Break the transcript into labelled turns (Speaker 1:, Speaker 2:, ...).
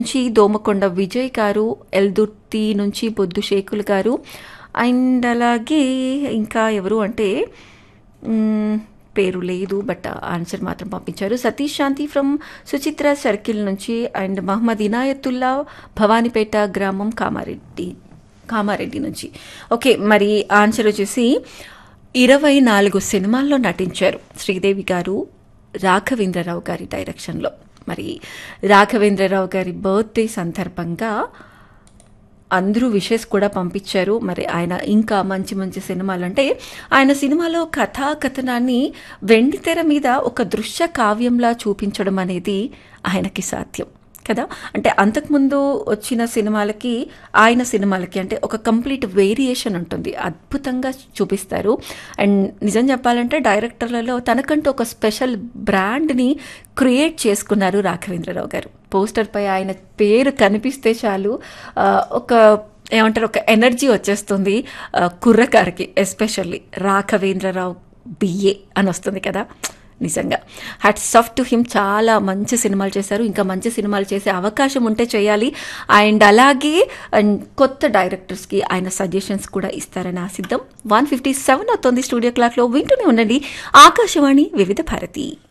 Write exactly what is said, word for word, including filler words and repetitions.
Speaker 1: నుంచి దోమకొండ విజయ్ గారు, ఎల్దుర్తి నుంచి బొద్దు షేకులు గారు, అండ్ అలాగే ఇంకా ఎవరు అంటే మ్, పేరు లేదు బట్ ఆన్సర్ మాత్రం పంపించారు. సతీష్ శాంతి ఫ్రమ్ సుచిత్ర సర్కిల్ నుంచి, అండ్ మహమ్మద్ ఇనాయతుల్లా భవానీపేట గ్రామం కామారెడ్డి కామారెడ్డి నుంచి. ఓకే, మరి ఆన్సర్ వచ్చేసి ఇరవై నాలుగు సినిమాల్లో నటించారు శ్రీదేవి గారు రాఘవేంద్రరావు గారి డైరెక్షన్లో. మరి రాఘవేంద్రరావు గారి బర్త్డే సందర్భంగా అందరూ విషెస్ కూడా పంపించారు. మరి ఆయన ఇంకా మంచి మంచి సినిమాలు అంటే ఆయన సినిమాలో కథా కథనాన్ని వెండితెర మీద ఒక దృశ్య కావ్యంలా చూపించడం అనేది ఆయనకి సాధ్యం కదా. అంటే అంతకుముందు వచ్చిన సినిమాలకి ఆయన సినిమాలకి అంటే ఒక కంప్లీట్ వేరియేషన్ ఉంటుంది, అద్భుతంగా చూపిస్తారు. అండ్ నిజం చెప్పాలంటే డైరెక్టర్లలో తనకంటూ ఒక స్పెషల్ బ్రాండ్ని క్రియేట్ చేసుకున్నారు రాఘవేంద్రరావు గారు. పోస్టర్పై ఆయన పేరు కనిపిస్తే చాలు ఆ, ఒక ఏమంటారు ఒక ఎనర్జీ వచ్చేస్తుంది ఆ, కుర్రకారికి, ఎస్పెషల్లీ రాఘవేంద్రరావు బిఏ అని వస్తుంది కదా. నిజంగా హ్యాట్స్ ఆఫ్ టు హిమ్. చాలా మంచి సినిమాలు చేశారు, ఇంకా మంచి సినిమాలు చేసే అవకాశం ఉంటే చేయాలి. అండ్ అలాగే అండ్ కొత్త డైరెక్టర్స్కి ఆయన సజెషన్స్ కూడా ఇస్తారని ఆశిద్దాం. వన్ ఫిఫ్టీ సెవెన్ అవుతుంది స్టూడియో క్లాక్లో. వింటూనే ఉండండి ఆకాశవాణి వివిధ భారతి.